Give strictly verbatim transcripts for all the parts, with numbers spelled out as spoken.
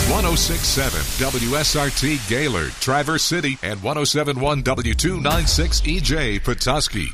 one oh six point seven W S R T Gaylord, Traverse City, and one oh seven point one W two ninety-six E J Petoskey.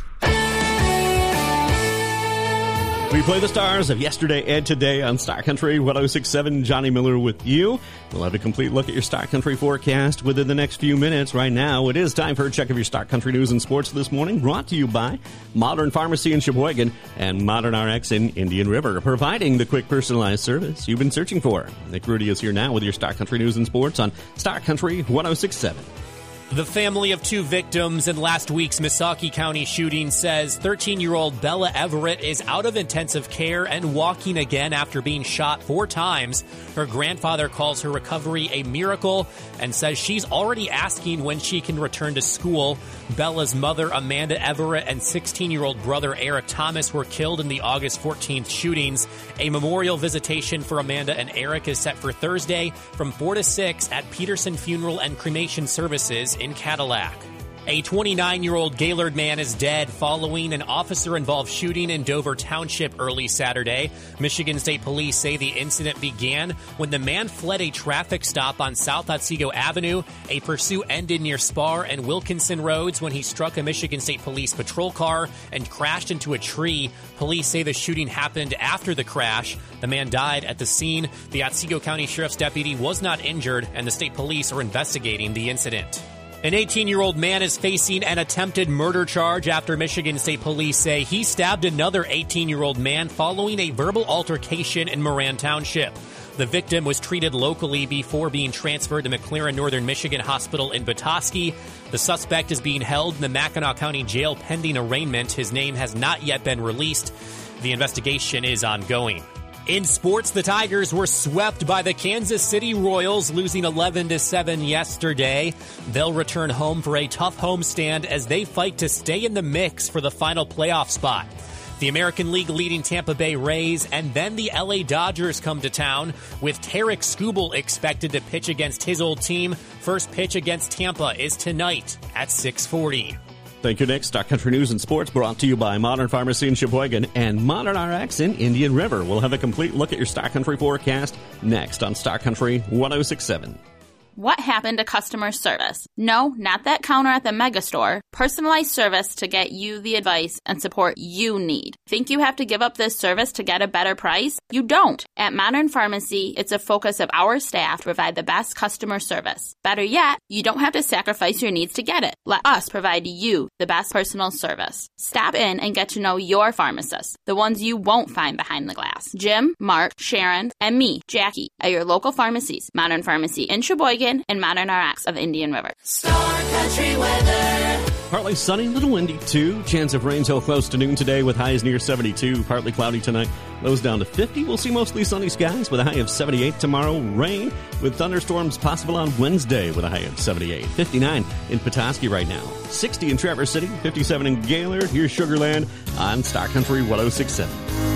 We play the stars of yesterday and today on Star Country one oh six point seven. Johnny Miller with you. We'll have a complete look at your Star Country forecast within the next few minutes. Right now, it is time for a check of your Star Country news and sports this morning, brought to you by Modern Pharmacy in Sheboygan and Modern R X in Indian River, providing the quick personalized service you've been searching for. Nick Rudy is here now with your Star Country news and sports on Star Country one oh six point seven. The family of two victims in last week's Missaukee County shooting says thirteen-year-old Bella Everett is out of intensive care and walking again after being shot four times. Her grandfather calls her recovery a miracle and says she's already asking when she can return to school. Bella's mother, Amanda Everett, and sixteen-year-old brother Eric Thomas were killed in the August fourteenth shootings. A memorial visitation for Amanda and Eric is set for Thursday from four to six at Peterson Funeral and Cremation Services in Cadillac. A twenty-nine-year-old Gaylord man is dead following an officer-involved shooting in Dover Township early Saturday. Michigan State Police say the incident began when the man fled a traffic stop on South Otsego Avenue. A pursuit ended near Spar and Wilkinson Roads when he struck a Michigan State Police patrol car and crashed into a tree. Police say the shooting happened after the crash. The man died at the scene. The Otsego County Sheriff's deputy was not injured, and the state police are investigating the incident. An eighteen-year-old man is facing an attempted murder charge after Michigan State Police say he stabbed another eighteen-year-old man following a verbal altercation in Moran Township. The victim was treated locally before being transferred to McLaren Northern Michigan Hospital in Petoskey. The suspect is being held in the Mackinac County Jail pending arraignment. His name has not yet been released. The investigation is ongoing. In sports, the Tigers were swept by the Kansas City Royals, losing eleven to seven yesterday. They'll return home for a tough homestand as they fight to stay in the mix for the final playoff spot. The American League leading Tampa Bay Rays and then the L A Dodgers come to town, with Tarek Skubal expected to pitch against his old team. First pitch against Tampa is tonight at six forty. Thank you, Nick. Star Country News and Sports brought to you by Modern Pharmacy in Sheboygan and Modern R X in Indian River. We'll have a complete look at your Star Country forecast next on Star Country one oh six point seven. What happened to customer service? No, not that counter at the megastore. Personalized service to get you the advice and support you need. Think you have to give up this service to get a better price? You don't. At Modern Pharmacy, it's a focus of our staff to provide the best customer service. Better yet, you don't have to sacrifice your needs to get it. Let us provide you the best personal service. Stop in and get to know your pharmacists, the ones you won't find behind the glass. Jim, Mark, Sharon, and me, Jackie, at your local pharmacies. Modern Pharmacy in Sheboygan and Modern R X of Indian River. Star Country weather. Partly sunny, little windy too. Chance of rain till close to noon today with highs near seventy-two. Partly cloudy tonight, lows down to fifty. We'll see mostly sunny skies with a high of seventy-eight tomorrow. Rain with thunderstorms possible on Wednesday with a high of seventy-eight. fifty-nine in Petoskey right now. sixty in Traverse City, fifty-seven in Gaylord. Here's Sugar Land on Star Country one oh six point seven.